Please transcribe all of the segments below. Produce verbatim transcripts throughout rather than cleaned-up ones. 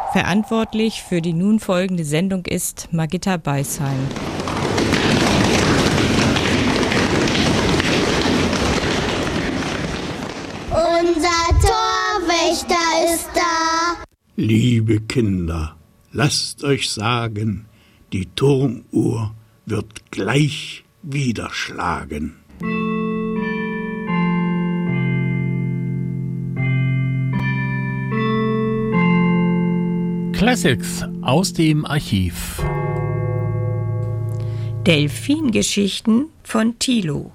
Verantwortlich für die nun folgende Sendung ist Margitta Beisheim. Unser Torwächter ist da. Liebe Kinder, lasst euch sagen, die Turmuhr wird gleich wieder schlagen. Classics aus dem Archiv. Delfingeschichten von Thilo.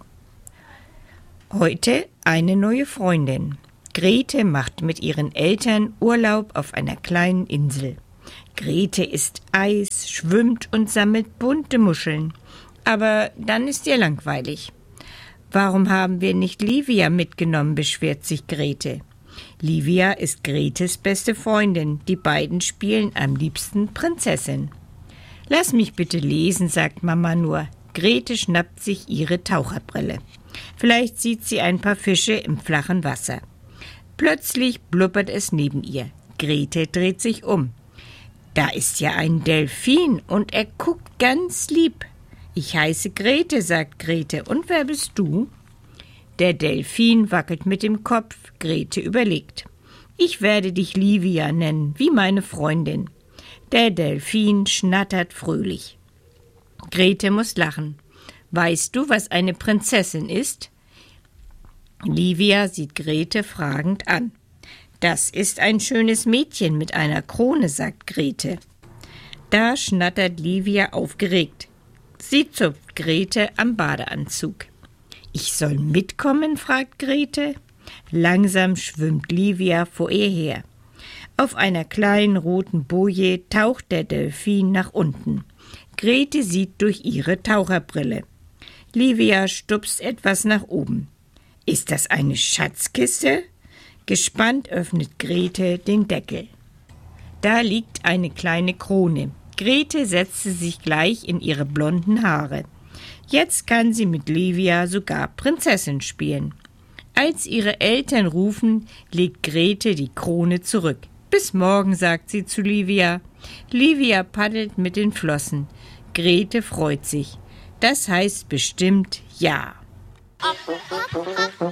Heute eine neue Freundin. Grete macht mit ihren Eltern Urlaub auf einer kleinen Insel. Grete isst Eis, schwimmt und sammelt bunte Muscheln. Aber dann ist ihr langweilig. Warum haben wir nicht Livia mitgenommen, beschwert sich Grete. Livia ist Gretes beste Freundin. Die beiden spielen am liebsten Prinzessin. Lass mich bitte lesen, sagt Mama nur. Grete schnappt sich ihre Taucherbrille. Vielleicht sieht sie ein paar Fische im flachen Wasser. Plötzlich blubbert es neben ihr. Grete dreht sich um. Da ist ja ein Delfin und er guckt ganz lieb. Ich heiße Grete, sagt Grete. Und wer bist du? Der Delfin wackelt mit dem Kopf. Grete überlegt. Ich werde dich Livia nennen, wie meine Freundin. Der Delfin schnattert fröhlich. Grete muss lachen. Weißt du, was eine Prinzessin ist? Livia sieht Grete fragend an. Das ist ein schönes Mädchen mit einer Krone, sagt Grete. Da schnattert Livia aufgeregt. Sie zupft Grete am Badeanzug. Ich soll mitkommen, fragt Grete. Langsam schwimmt Livia vor ihr her. Auf einer kleinen roten Boje taucht der Delfin nach unten. Grete sieht durch ihre Taucherbrille. Livia stupst etwas nach oben. Ist das eine Schatzkiste? Gespannt öffnet Grete den Deckel. Da liegt eine kleine Krone. Grete setzte sich gleich in ihre blonden Haare. Jetzt kann sie mit Livia sogar Prinzessin spielen. Als ihre Eltern rufen, legt Grete die Krone zurück. Bis morgen, sagt sie zu Livia. Livia paddelt mit den Flossen. Grete freut sich. Das heißt bestimmt ja.